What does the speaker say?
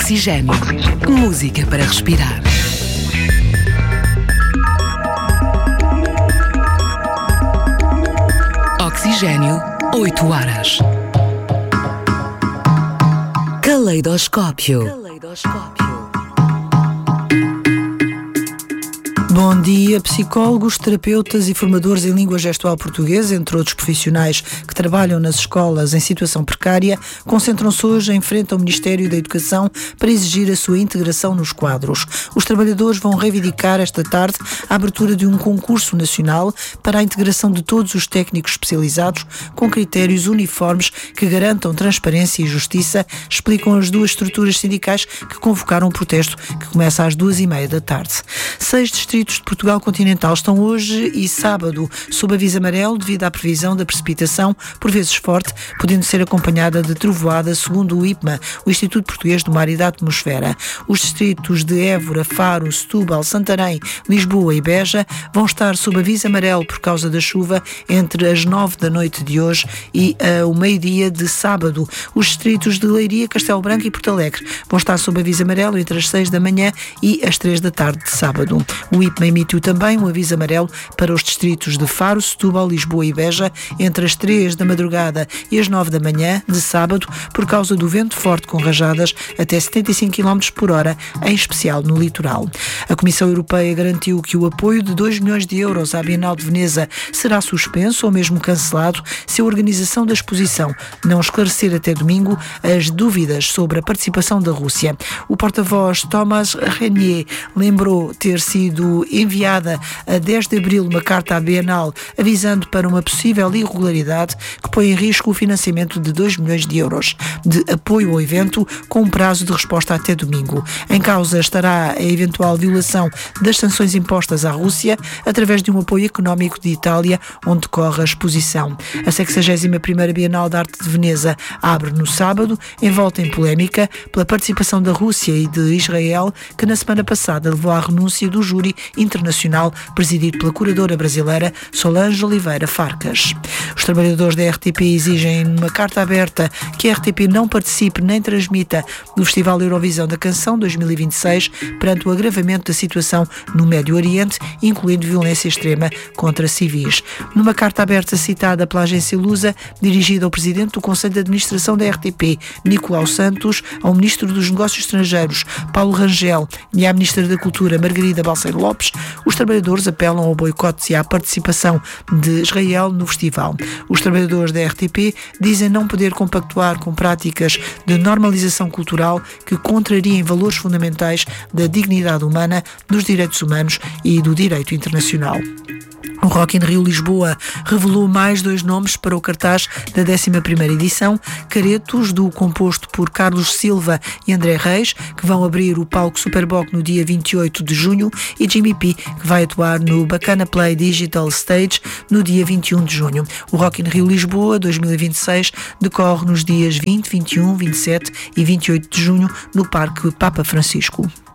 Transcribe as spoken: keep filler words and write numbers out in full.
Oxigênio. Música para respirar. Oxigênio, oito horas. Caleidoscópio. Caleidoscópio. Bom dia, psicólogos, terapeutas e formadores em língua gestual portuguesa, entre outros profissionais que trabalham nas escolas em situação precária, concentram-se hoje em frente ao Ministério da Educação para exigir a sua integração nos quadros. Os trabalhadores vão reivindicar esta tarde a abertura de um concurso nacional para a integração de todos os técnicos especializados com critérios uniformes que garantam transparência e justiça, explicam as duas estruturas sindicais que convocaram um protesto que começa às duas e meia da tarde. Seis distritos de Portugal continental estão hoje e sábado sob aviso amarelo devido à previsão da precipitação, por vezes forte, podendo ser acompanhada de trovoada, segundo o I P M A, o Instituto Português do Mar e da Atmosfera. Os distritos de Évora, Faro, Setúbal, Santarém, Lisboa e Beja vão estar sob aviso amarelo por causa da chuva entre as nove da noite de hoje e uh, o meio-dia de sábado. Os distritos de Leiria, Castelo Branco e Porto Alegre vão estar sob aviso amarelo entre as seis da manhã e as três da tarde de sábado. O I P M A emitiu também um aviso amarelo para os distritos de Faro, Setúbal, Lisboa e Beja entre as três da madrugada e as nove da manhã de sábado por causa do vento forte com rajadas até setenta e cinco quilómetros por hora, em especial no litoral. A Comissão Europeia garantiu que o apoio de dois milhões de euros à Bienal de Veneza será suspenso ou mesmo cancelado se a organização da exposição não esclarecer até domingo as dúvidas sobre a participação da Rússia. O porta-voz Thomas Renier lembrou ter sido enviada a dez de abril uma carta à Bienal avisando para uma possível irregularidade que põe em risco o financiamento de dois milhões de euros de apoio ao evento com um prazo de resposta até domingo. Em causa estará a eventual violação das sanções impostas à Rússia através de um apoio económico de Itália, onde decorre a exposição. A sexagésima primeira Bienal de Arte de Veneza abre no sábado, envolta em polémica pela participação da Rússia e de Israel, que na semana passada levou à renúncia do júri internacional presidido pela curadora brasileira Solange Oliveira Farcas. Os trabalhadores da R T P exigem numa carta aberta que a R T P não participe nem transmita no Festival Eurovisão da Canção dois mil e vinte e seis perante o agravamento da situação no Médio Oriente, incluindo violência extrema contra civis. Numa carta aberta citada pela agência Lusa, dirigida ao presidente do Conselho de Administração da R T P, Nicolau Santos, ao ministro dos Negócios Estrangeiros, Paulo Rangel, e à ministra da Cultura, Margarida Balseiro Lopes, os trabalhadores apelam ao boicote e à participação de Israel no festival. Os trabalhadores da R T P dizem não poder compactuar com práticas de normalização cultural que contrariem valores fundamentais da dignidade humana, dos direitos humanos e do direito internacional. O Rock in Rio Lisboa revelou mais dois nomes para o cartaz da décima primeira edição, caretos do composto por Carlos Silva e André Reis, que vão abrir o palco Superboc no dia vinte e oito de junho, e Jimmy P, que vai atuar no Bacana Play Digital Stage no dia vinte e um de junho. O Rock in Rio Lisboa dois mil e vinte e seis decorre nos dias vinte, vinte e um, vinte e sete e vinte e oito de junho no Parque Papa Francisco.